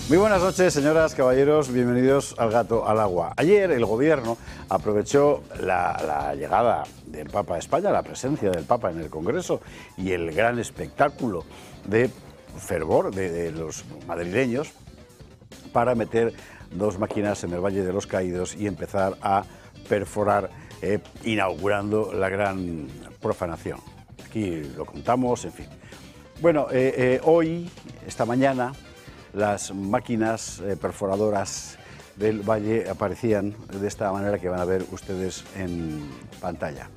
Muy buenas noches, señoras, caballeros, bienvenidos al Gato al Agua. Ayer el Gobierno aprovechó la llegada del Papa a España, la presencia del Papa en el Congreso y el gran espectáculo de fervor de los madrileños para meter dos máquinas en el Valle de los Caídos y empezar a perforar, inaugurando la gran profanación. Aquí lo contamos, en fin. Bueno, hoy, esta mañana, las máquinas perforadoras del Valle aparecían de esta manera que van a ver ustedes en pantalla.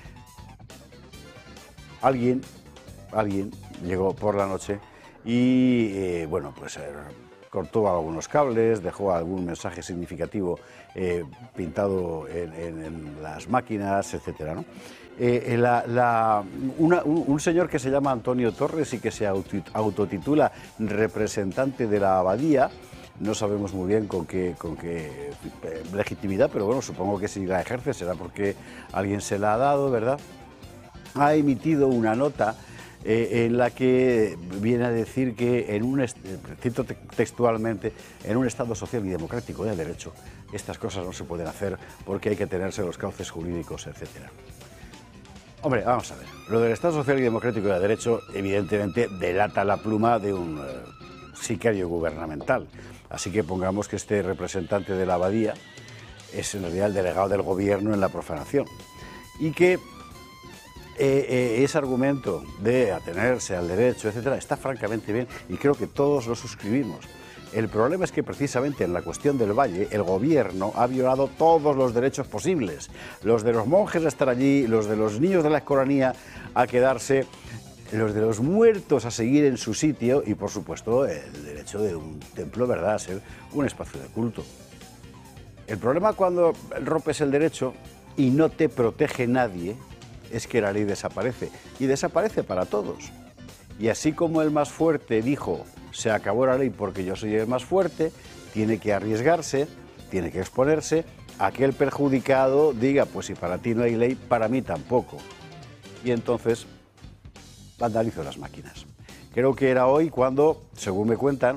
Alguien llegó por la noche y, bueno, pues cortó algunos cables, dejó algún mensaje significativo pintado en las máquinas, etcétera, ¿no? Un señor que se llama Antonio Torres y que se autotitula representante de la abadía, no sabemos muy bien con qué legitimidad, pero bueno, supongo que si la ejerce será porque alguien se la ha dado, ¿verdad? Ha emitido una nota en la que viene a decir que, cito textualmente, en un Estado social y democrático de derecho, estas cosas no se pueden hacer porque hay que tenerse los cauces jurídicos, etcétera. Hombre, vamos a ver, lo del Estado social y democrático de derecho evidentemente delata la pluma de un sicario gubernamental. Así que pongamos que este representante de la abadía es en realidad el delegado del Gobierno en la profanación y que ese argumento de atenerse al derecho, etcétera, está francamente bien y creo que todos lo suscribimos. El problema es que precisamente en la cuestión del Valle el Gobierno ha violado todos los derechos posibles. Los de los monjes a estar allí, los de los niños de la escolanía a quedarse, los de los muertos a seguir en su sitio y, por supuesto, el derecho de un templo, ¿verdad?, a ser un espacio de culto. El problema cuando rompes el derecho y no te protege nadie es que la ley desaparece, y desaparece para todos. Y así como el más fuerte dijo, se acabó la ley porque yo soy el más fuerte, tiene que arriesgarse, tiene que exponerse a que el perjudicado diga, pues si para ti no hay ley, para mí tampoco. Y entonces vandalizó las máquinas. Creo que era hoy cuando, según me cuentan,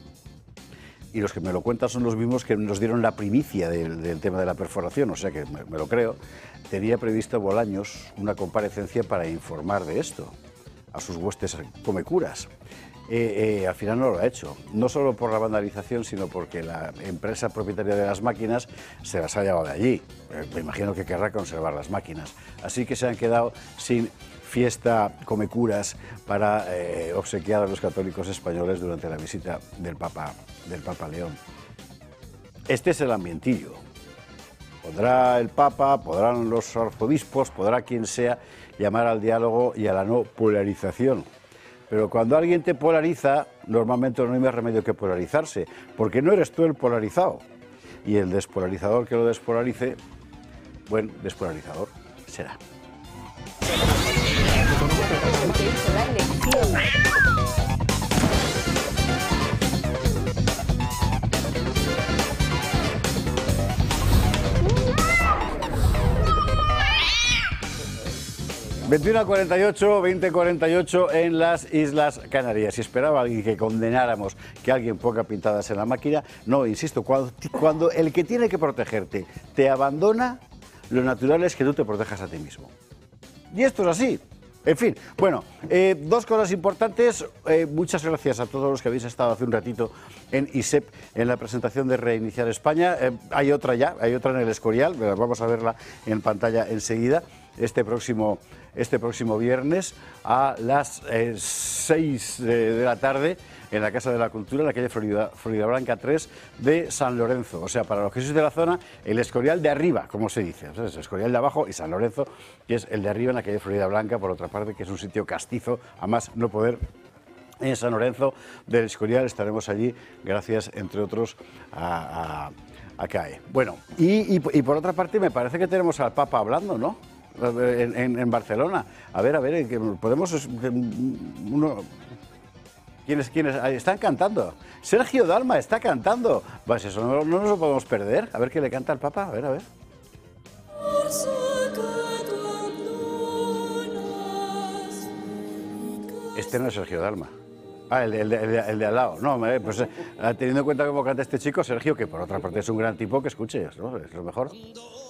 y los que me lo cuentan son los mismos que nos dieron la primicia del tema de la perforación, o sea que me lo creo, tenía previsto Bolaños una comparecencia para informar de esto a sus huestes comecuras. Al final no lo ha hecho, no solo por la vandalización, sino porque la empresa propietaria de las máquinas se las ha llevado de allí. Me imagino que querrá conservar las máquinas. Así que se han quedado sin fiesta comecuras para obsequiar a los católicos españoles durante la visita del Papa León. Este es el ambientillo. Podrá el Papa, podrán los arzobispos, podrá quien sea llamar al diálogo y a la no polarización. Pero cuando alguien te polariza, normalmente no hay más remedio que polarizarse, porque no eres tú el polarizado. Y el despolarizador que lo despolarice, buen despolarizador será. 21:48, 20:48 en las Islas Canarias. Si esperaba alguien que condenáramos que alguien ponga pintadas en la máquina, no, insisto, cuando el que tiene que protegerte te abandona, lo natural es que tú te protejas a ti mismo. Y esto es así. En fin, bueno, dos cosas importantes. Muchas gracias a todos los que habéis estado hace un ratito en ISEP, en la presentación de Reiniciar España. Hay otra en el Escorial, vamos a verla en pantalla enseguida, este próximo viernes a las 6 de la tarde en la Casa de la Cultura, en la calle Floridablanca 3 de San Lorenzo. O sea, para los que sois de la zona, el Escorial de arriba, como se dice. O sea, es el Escorial de abajo y San Lorenzo, que es el de arriba en la calle Floridablanca, por otra parte, que es un sitio castizo, a más no poder. En San Lorenzo del Escorial estaremos allí, gracias, entre otros, a CAE. Bueno, y por otra parte, me parece que tenemos al Papa hablando, ¿no? En Barcelona. A ver, que podemos... ¿Quiénes? Están cantando. Sergio Dalma está cantando. Pues eso no nos lo podemos perder. A ver qué le canta el Papa. A ver. Este no es Sergio Dalma. Ah, el de al lado. No, pues teniendo en cuenta cómo canta este chico, Sergio, que por otra parte es un gran tipo, que escuche, ¿no? Es lo mejor.